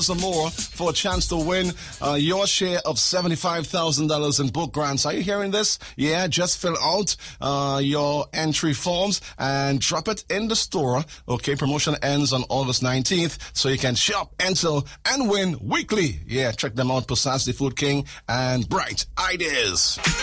some more for a chance to win your share of $75,000 in book grants. Are you hearing this? Yeah, just fill out your entry forms and drop it in the store. Okay, promotion ends on August 19th, so you can shop, enter, and win weekly. Yeah, check them out, Passage the Food King and Bright Ideas.